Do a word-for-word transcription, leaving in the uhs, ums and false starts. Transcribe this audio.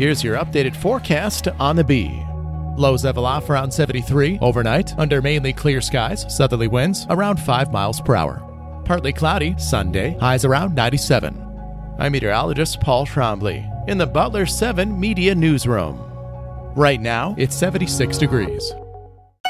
here's your updated forecast on the Bee. Lows level off around seventy-three overnight, under mainly clear skies, southerly winds around five miles per hour. Partly cloudy Sunday, highs around ninety-seven. I'm meteorologist Paul Trombley in the Butler seven Media Newsroom. Right now, it's seventy-six degrees.